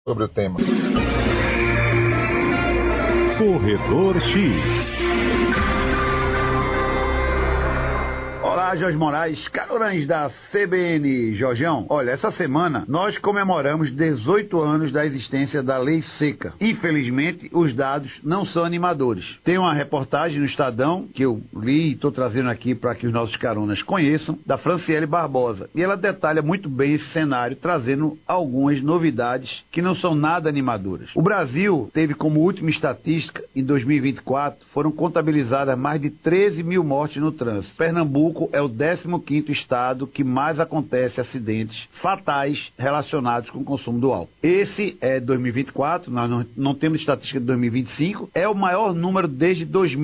sobre o tema. Corredor X. Olá, Jorge Moraes, carorães da CBN. Jorgeão, olha, essa semana nós comemoramos 18 anos da existência da Lei Seca. Infelizmente, os dados não são animadores. Tem uma reportagem no Estadão, que eu li e estou trazendo aqui para que os nossos caronas conheçam, da Franciele Barbosa. E ela detalha muito bem esse cenário, trazendo algumas novidades que não são nada animadoras. O Brasil teve como última estatística, em 2024, foram contabilizadas mais de 13 mil mortes no trânsito. Pernambuco é o 15º estado que mais acontece acidentes fatais relacionados com o consumo do álcool. Esse é 2024, nós não temos estatística de 2025, é o maior número desde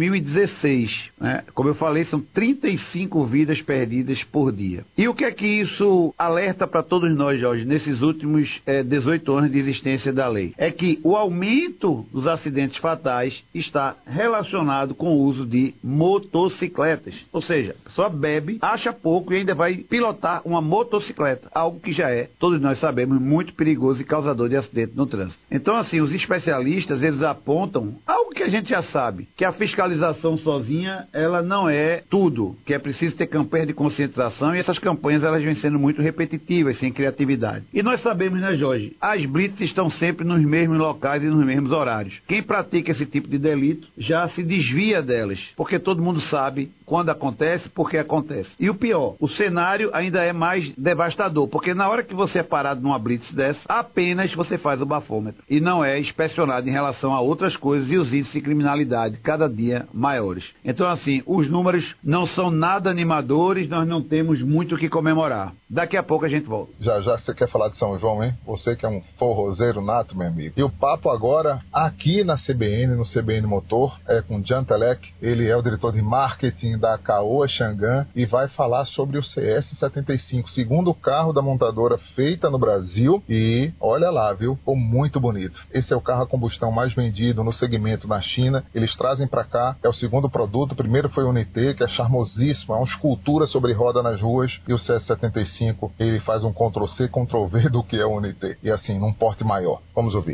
2016. Né? Como eu falei, são 35 vidas perdidas por dia. E o que é que isso alerta para todos nós, Jorge, nesses últimos 18 anos de existência da lei? É que o aumento dos acidentes fatais está relacionado com o uso de motocicletas. Ou seja, a pessoa bebe, acha pouco e ainda vai pilotar uma motocicleta, algo que já é, todos nós sabemos, muito perigoso e causador de acidente no trânsito. Então, assim, os especialistas, eles apontam algo que a gente já sabe, que a fiscalização sozinha, ela não é tudo, que é preciso ter campanha de conscientização, e essas campanhas, elas vêm sendo muito repetitivas, sem criatividade. E nós sabemos, né, Jorge, as blitz estão sempre nos mesmos locais e nos mesmos horários. Quem pratica esse tipo de delito já se desvia delas, porque todo mundo sabe quando acontece, porque acontece. E o pior, o cenário ainda é mais devastador, porque na hora que você é parado numa blitz dessa, apenas você faz o bafômetro e não é inspecionado em relação a outras coisas e os índices de criminalidade cada dia maiores. Então, assim, os números não são nada animadores, nós não temos muito o que comemorar. Daqui a pouco a gente volta. Já você quer falar de São João, hein? Você que é um forrozeiro nato, meu amigo. E o papo agora, aqui na CBN, no CBN Motor, é com Jean Telec. Ele é o diretor de marketing da Caoa Xangan e vai falar sobre o CS75, segundo carro da montadora feita no Brasil. E olha lá, viu? Ficou muito bonito. Esse é o carro a combustão mais vendido no segmento na China. Eles trazem para cá, é o segundo produto. O primeiro foi o Unité, que é charmosíssimo, é uma escultura sobre roda nas ruas. E o CS75, ele faz um Ctrl-C, Ctrl-V do que é o Unité. E assim, num porte maior. Vamos ouvir.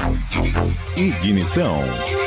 Ignição.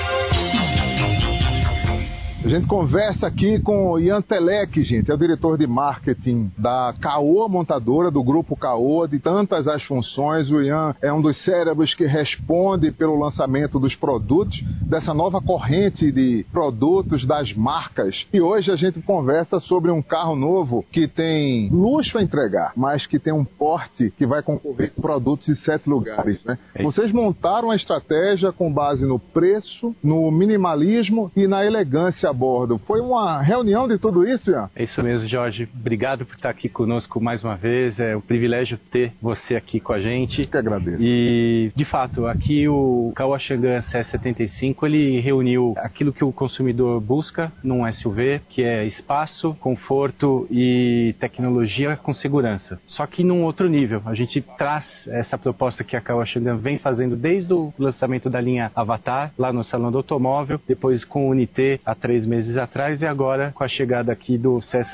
A gente conversa aqui com o Jean Telec, gente, é o diretor de marketing da Caoa Montadora, do grupo Caoa, de tantas as funções. O Jean é um dos cérebros que responde pelo lançamento dos produtos, dessa nova corrente de produtos das marcas. E hoje a gente conversa sobre um carro novo que tem luxo a entregar, mas que tem um porte que vai concorrer com produtos em 7 lugares, né? Vocês montaram uma estratégia com base no preço, no minimalismo e na elegância a bordo. Foi uma reunião de tudo isso, Ian? É isso mesmo, Jorge. Obrigado por estar aqui conosco mais uma vez. É um privilégio ter você aqui com a gente. Que agradeço. E, de fato, aqui o Caoa Xangan CS75, ele reuniu aquilo que o consumidor busca num SUV, que é espaço, conforto e tecnologia com segurança. Só que num outro nível. A gente traz essa proposta que a Caoa Xangan vem fazendo desde o lançamento da linha Avatar, lá no Salão do Automóvel, depois com o Unité há 3 meses atrás e agora com a chegada aqui do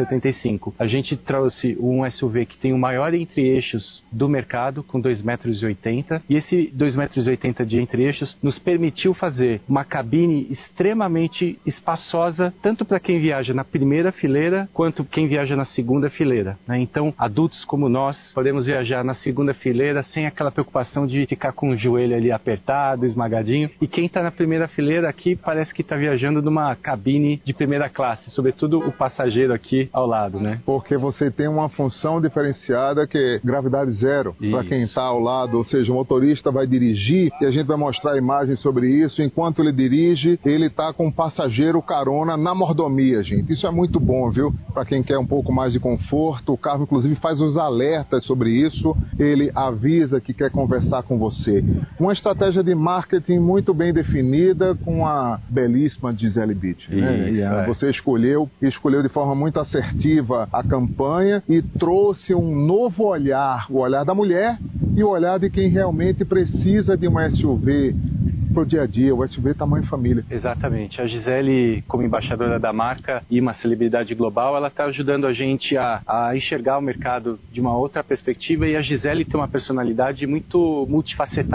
CS75. A gente trouxe um SUV que tem o maior entre-eixos do mercado, com 2,80 m, e esse 2,80 m de entre-eixos nos permitiu fazer uma cabine extremamente espaçosa, tanto para quem viaja na primeira fileira, quanto quem viaja na segunda fileira, né? Então, adultos como nós, podemos viajar na segunda fileira sem aquela preocupação de ficar com o joelho ali apertado, esmagadinho, e quem está na primeira fileira aqui parece que está viajando numa cabine de primeira classe, sobretudo o passageiro aqui ao lado, né? Porque você tem uma função diferenciada que é gravidade zero para quem está ao lado, ou seja, o motorista vai dirigir e a gente vai mostrar imagens sobre isso. Enquanto ele dirige, ele está com o passageiro carona na mordomia, gente. Isso é muito bom, viu? Para quem quer um pouco mais de conforto, o carro inclusive faz os alertas sobre isso, ele avisa que quer conversar com você. Uma estratégia de marketing muito bem definida com a belíssima Gisele Bündchen, né? Você escolheu de forma muito assertiva a campanha e trouxe um novo olhar, o olhar da mulher e o olhar de quem realmente precisa de uma SUV para o dia a dia, o SUV tamanho família. Exatamente. A Gisele, como embaixadora da marca e uma celebridade global, ela está ajudando a gente a enxergar o mercado de uma outra perspectiva, e a Gisele tem uma personalidade muito multifacetada.